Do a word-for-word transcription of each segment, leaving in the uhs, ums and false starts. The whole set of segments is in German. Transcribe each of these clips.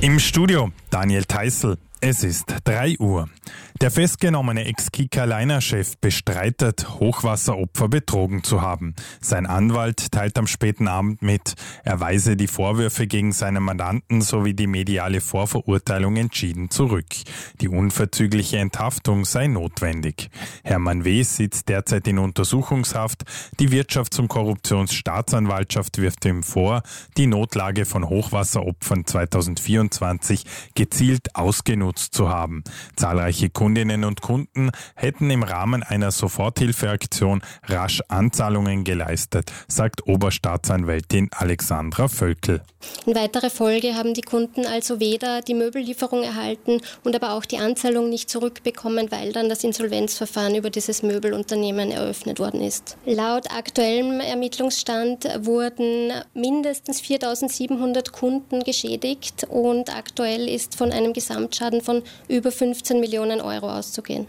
Im Studio Daniel Theißl. Es ist drei Uhr. Der festgenommene Ex-Kika-Liner-Chef bestreitet, Hochwasseropfer betrogen zu haben. Sein Anwalt teilt am späten Abend mit, er weise die Vorwürfe gegen seinen Mandanten sowie die mediale Vorverurteilung entschieden zurück. Die unverzügliche Enthaftung sei notwendig. Hermann W. sitzt derzeit in Untersuchungshaft. Die Wirtschafts- und Korruptionsstaatsanwaltschaft wirft ihm vor, die Notlage von Hochwasseropfern zweitausendvierundzwanzig gezielt ausgenutzt zu haben. Zahlreiche Kundinnen und Kunden hätten im Rahmen einer Soforthilfeaktion rasch Anzahlungen geleistet, sagt Oberstaatsanwältin Alexandra Völkel. In weiterer Folge haben die Kunden also weder die Möbellieferung erhalten und aber auch die Anzahlung nicht zurückbekommen, weil dann das Insolvenzverfahren über dieses Möbelunternehmen eröffnet worden ist. Laut aktuellem Ermittlungsstand wurden mindestens viertausendsiebenhundert Kunden geschädigt und aktuell ist von einem Gesamtschaden von über fünfzehn Millionen Euro auszugehen.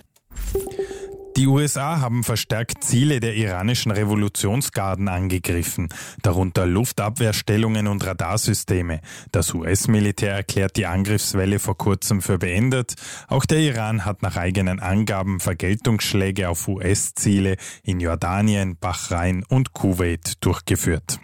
Die U S A haben verstärkt Ziele der iranischen Revolutionsgarden angegriffen, darunter Luftabwehrstellungen und Radarsysteme. Das U S-Militär erklärt die Angriffswelle vor kurzem für beendet. Auch der Iran hat nach eigenen Angaben Vergeltungsschläge auf U S-Ziele in Jordanien, Bahrain und Kuwait durchgeführt.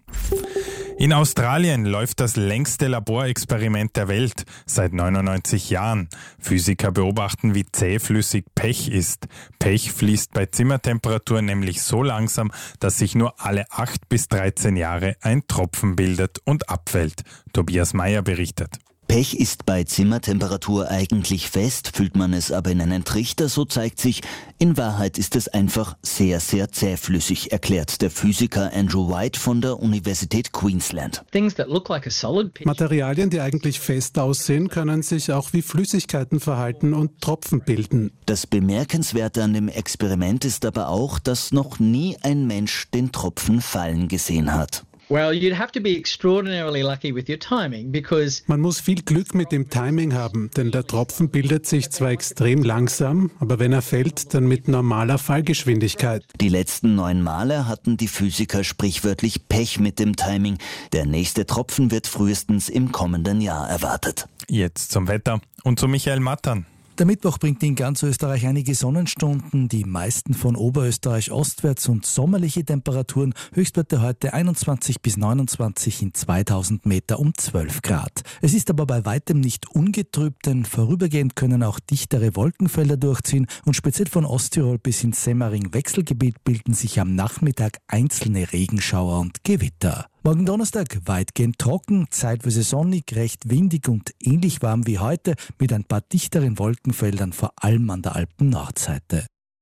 In Australien läuft das längste Laborexperiment der Welt seit neunundneunzig Jahren. Physiker beobachten, wie zähflüssig Pech ist. Pech fließt bei Zimmertemperatur nämlich so langsam, dass sich nur alle acht bis dreizehn Jahre ein Tropfen bildet und abfällt. Tobias Meyer berichtet. Pech ist bei Zimmertemperatur eigentlich fest, füllt man es aber in einen Trichter, so zeigt sich, in Wahrheit ist es einfach sehr, sehr zähflüssig, erklärt der Physiker Andrew White von der Universität Queensland. Materialien, die eigentlich fest aussehen, können sich auch wie Flüssigkeiten verhalten und Tropfen bilden. Das Bemerkenswerte an dem Experiment ist aber auch, dass noch nie ein Mensch den Tropfen fallen gesehen hat. Well, you'd have to be extraordinarily lucky with your timing, because Man muss viel Glück mit dem Timing haben, denn der Tropfen bildet sich zwar extrem langsam, aber wenn er fällt, dann mit normaler Fallgeschwindigkeit. Die letzten neun Male hatten die Physiker sprichwörtlich Pech mit dem Timing. Der nächste Tropfen wird frühestens im kommenden Jahr erwartet. Jetzt zum Wetter und zu Michael Mattern. Der Mittwoch bringt in ganz Österreich einige Sonnenstunden, die meisten von Oberösterreich ostwärts und sommerliche Temperaturen, Höchstwerte heute einundzwanzig bis neunundzwanzig in zweitausend Meter um zwölf Grad. Es ist aber bei weitem nicht ungetrübt, denn vorübergehend können auch dichtere Wolkenfelder durchziehen und speziell von Osttirol bis ins Semmering-Wechselgebiet bilden sich am Nachmittag einzelne Regenschauer und Gewitter. Morgen Donnerstag weitgehend trocken, zeitweise sonnig, recht windig und ähnlich warm wie heute mit ein paar dichteren Wolkenfeldern, vor allem an der Alpen-Nordseite.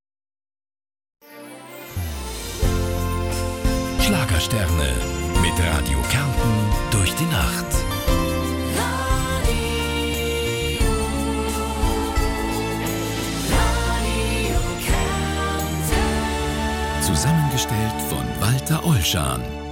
Schlagersterne mit Radio Kärnten durch die Nacht. Radio, Radio Kärnten. Zusammengestellt von Walter Olschan.